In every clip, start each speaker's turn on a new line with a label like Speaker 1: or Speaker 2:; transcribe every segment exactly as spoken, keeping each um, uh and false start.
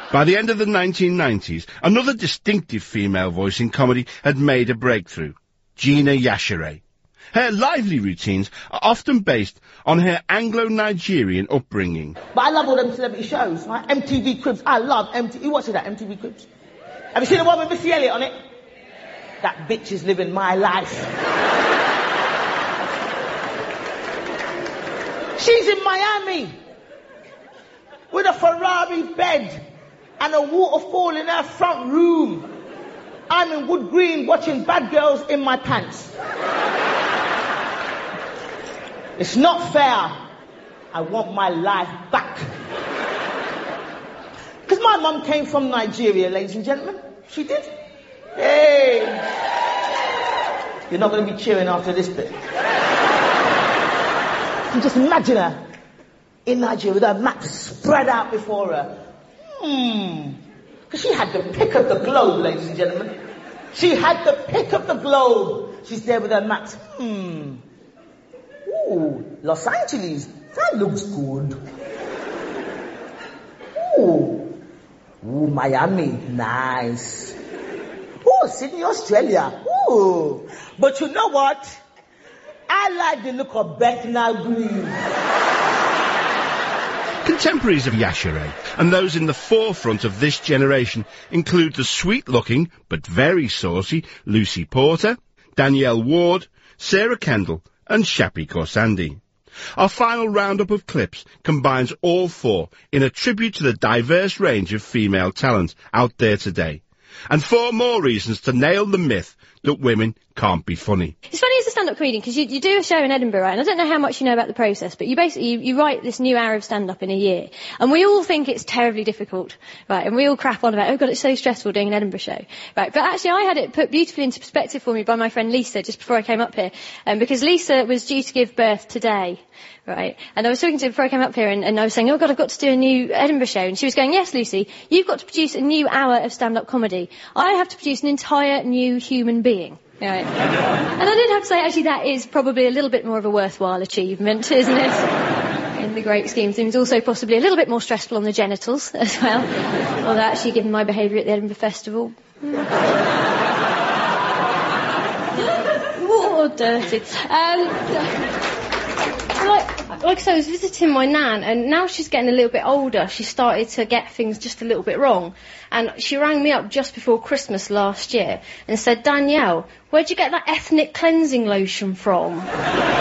Speaker 1: By the end of the nineteen nineties, another distinctive female voice in comedy had made a breakthrough. Gina Yashere. Her lively routines are often based on her Anglo-Nigerian upbringing.
Speaker 2: But I love all them celebrity shows, like M T V Cribs. I love M T V. You watching that, M T V Cribs? Have you seen the one with Missy Elliott on it? That bitch is living my life. She's in Miami with a Ferrari bed and a waterfall in her front room. I'm in Wood Green watching Bad Girls in my pants. It's not fair. I want my life back. Because my mum came from Nigeria, ladies and gentlemen. She did. Hey. You're not going to be cheering after this bit. You just imagine her in Nigeria with her mat spread out before her. Hmm. Because she had the pick of the globe, ladies and gentlemen. She had the pick of the globe. She's there with her mat. Hmm. Ooh, Los Angeles. That looks good. Ooh. Ooh, Miami. Nice. Ooh, Sydney, Australia. Ooh. But you know what? I like the look of Bethnal Green.
Speaker 1: Contemporaries of Yashere, and those in the forefront of this generation, include the sweet-looking, but very saucy, Lucy Porter, Danielle Ward, Sarah Kendall, and Shappi Khorsandi. Our final roundup of clips combines all four in a tribute to the diverse range of female talent out there today, and four more reasons to nail the myth that women can't be funny.
Speaker 3: It's funny as a stand-up comedian, because you, you do a show in Edinburgh, right? And I don't know how much you know about the process, but you basically, you, you write this new hour of stand-up in a year. And we all think it's terribly difficult, right? And we all crap on about, oh God, it's so stressful doing an Edinburgh show, right? But actually I had it put beautifully into perspective for me by my friend Lisa just before I came up here. Um, because Lisa was due to give birth today, right? And I was talking to her before I came up here, and, and I was saying, oh God, I've got to do a new Edinburgh show. And she was going, yes, Lucy, you've got to produce a new hour of stand-up comedy. I have to produce an entire new human being. Right. And I did have to say, actually, that is probably a little bit more of a worthwhile achievement, isn't it? In the great scheme of things. Also possibly a little bit more stressful on the genitals as well. Although actually, given my behaviour at the Edinburgh Festival... Oh, dirty. Um... Like, like I said, I was visiting my nan, and now she's getting a little bit older, she started to get things just a little bit wrong. And she rang me up just before Christmas last year and said, Danielle, where'd you get that ethnic cleansing lotion from? Yeah,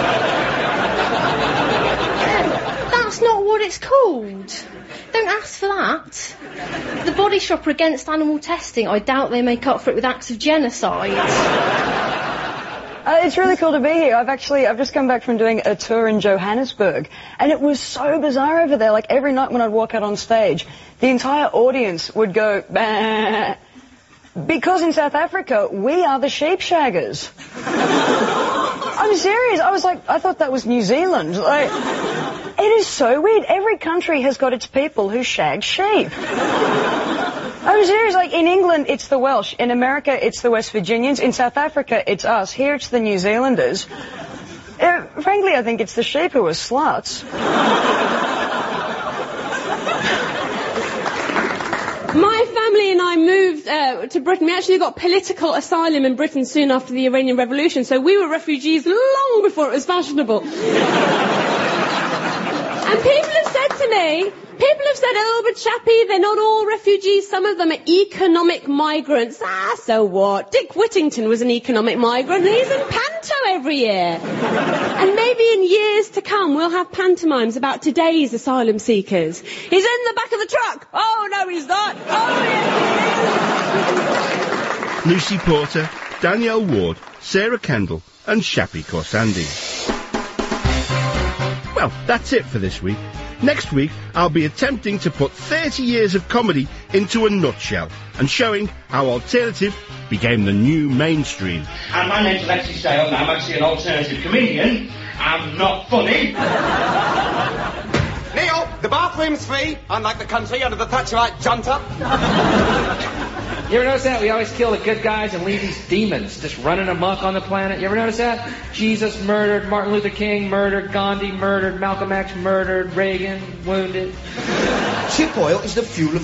Speaker 3: that's not what it's called. Don't ask for that. The Body Shop are against animal testing. I doubt they make up for it with acts of genocide.
Speaker 4: Uh, it's really cool to be here. I've actually, I've just come back from doing a tour in Johannesburg, and it was so bizarre over there. Like, every night when I'd walk out on stage, the entire audience would go, bah, because in South Africa, we are the sheep shaggers. I'm serious. I was like, I thought that was New Zealand. Like, it is so weird. Every country has got its people who shag sheep. I'm serious, like, in England, it's the Welsh. In America, it's the West Virginians. In South Africa, it's us. Here, it's the New Zealanders. Uh, frankly, I think it's the sheep who are sluts.
Speaker 5: My family and I moved uh, to Britain. We actually got political asylum in Britain soon after the Iranian Revolution, so we were refugees long before it was fashionable. And people have said to me, people have said, oh, but Shappi, they're not all refugees. Some of them are economic migrants. Ah, so what? Dick Whittington was an economic migrant, and he's in panto every year. And maybe in years to come, we'll have pantomimes about today's asylum seekers. He's in the back of the truck. Oh, no, he's not. Oh, yes, he is.
Speaker 1: Lucy Porter, Danielle Ward, Sarah Kendall, and Shappi Khorsandi. Well, that's it for this week. Next week, I'll be attempting to put thirty years of comedy into a nutshell and showing how alternative became the new mainstream.
Speaker 6: And my name's Alexi Sale, and I'm actually an alternative comedian. I'm not funny.
Speaker 7: Neil, the bathroom's free, unlike the country under the Thatcherite junta.
Speaker 8: You ever notice that? We always kill the good guys and leave these demons just running amok on the planet. You ever notice that? Jesus murdered, Martin Luther King murdered, Gandhi murdered, Malcolm X murdered, Reagan wounded.
Speaker 9: Chip oil is the fuel of